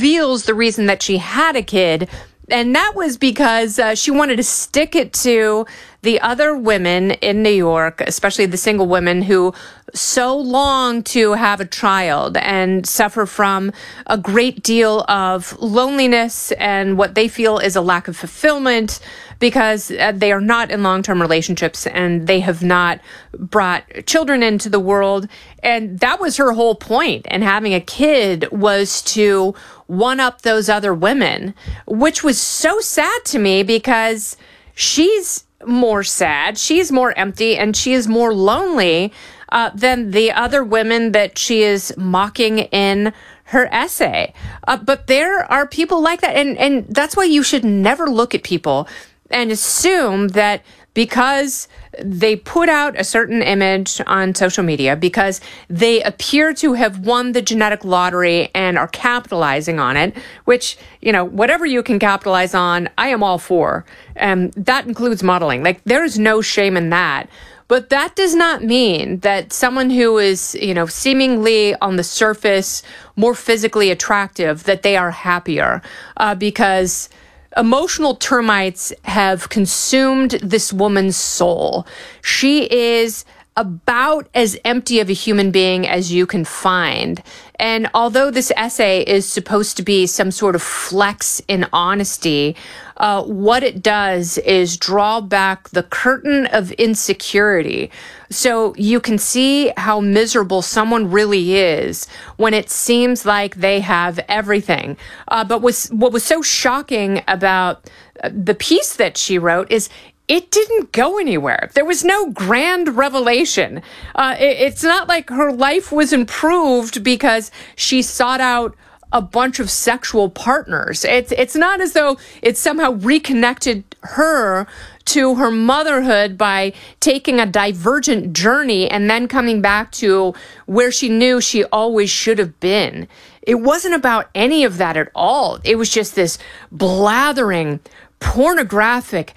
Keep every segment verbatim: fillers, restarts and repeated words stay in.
reveals the reason that she had a kid. And that was because uh, she wanted to stick it to the other women in New York, especially the single women who so long to have a child and suffer from a great deal of loneliness and what they feel is a lack of fulfillment because they are not in long-term relationships and they have not brought children into the world. And that was her whole point. And having a kid was to one-up those other women, which was so sad to me because she's more sad, she's more empty, and she is more lonely uh, than the other women that she is mocking in her essay. Uh, but there are people like that, and, and that's why you should never look at people and assume that because they put out a certain image on social media, because they appear to have won the genetic lottery and are capitalizing on it, which, you know, whatever you can capitalize on, I am all for. And um, that includes modeling. Like, there's no shame in that. But that does not mean that someone who is, you know, seemingly on the surface more physically attractive, that they are happier uh, because emotional termites have consumed this woman's soul. She is about as empty of a human being as you can find. And although this essay is supposed to be some sort of flex in honesty, uh, what it does is draw back the curtain of insecurity. So you can see how miserable someone really is when it seems like they have everything. Uh, but was, what was so shocking about the piece that she wrote is it didn't go anywhere. There was no grand revelation. Uh, it, it's not like her life was improved because she sought out a bunch of sexual partners. It's it's not as though it somehow reconnected her to her motherhood by taking a divergent journey and then coming back to where she knew she always should have been. It wasn't about any of that at all. It was just this blathering, pornographic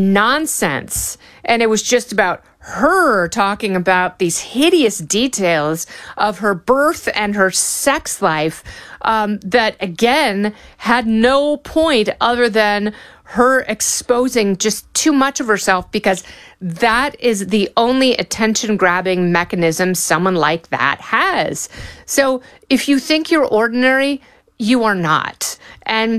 nonsense. And it was just about her talking about these hideous details of her birth and her sex life um, that, again, had no point other than her exposing just too much of herself, because that is the only attention-grabbing mechanism someone like that has. So if you think you're ordinary, you are not. And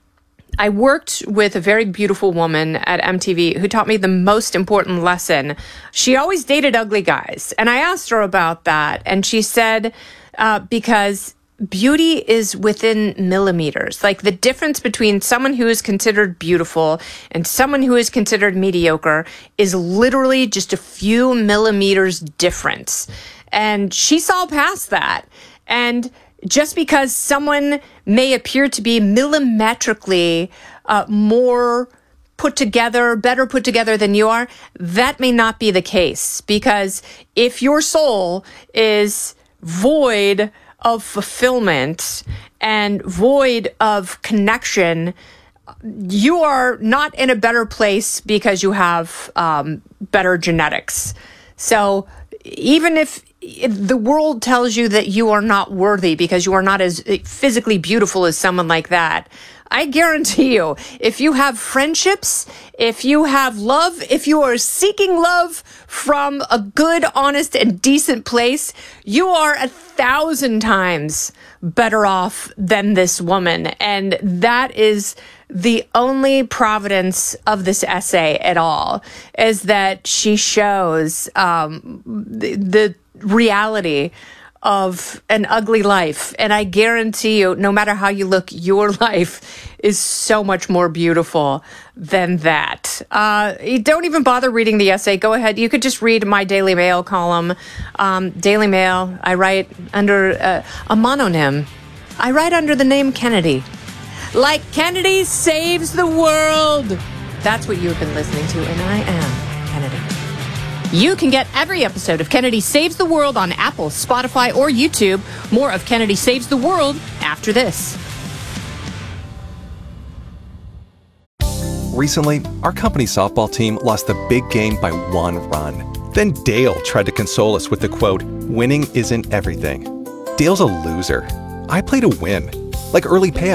I worked with a very beautiful woman at M T V who taught me the most important lesson. She always dated ugly guys. And I asked her about that. And she said, uh, because beauty is within millimeters. Like, the difference between someone who is considered beautiful and someone who is considered mediocre is literally just a few millimeters difference. And she saw past that. And just because someone may appear to be millimetrically uh, more put together, better put together than you are, that may not be the case. Because if your soul is void of fulfillment and void of connection, you are not in a better place because you have um, better genetics. So even if the world tells you that you are not worthy because you are not as physically beautiful as someone like that, I guarantee you, if you have friendships, if you have love, if you are seeking love from a good, honest, and decent place, you are a thousand times better off than this woman. And that is the only providence of this essay at all, is that she shows um, the, the reality of an ugly life. And I guarantee you, no matter how you look, your life is so much more beautiful than that. Uh, don't even bother reading the essay. Go ahead. You could just read my Daily Mail column. Um, Daily Mail, I write under uh, a mononym. I write under the name Kennedy. Like Kennedy saves the world. That's what you've been listening to, and I am Kennedy. You can get every episode of Kennedy Saves the World on Apple, Spotify, or YouTube. More of Kennedy Saves the World after this. Recently, our company softball team lost the big game by one run. Then Dale tried to console us with the quote, "Winning isn't everything." Dale's a loser. I play to win, like early payouts.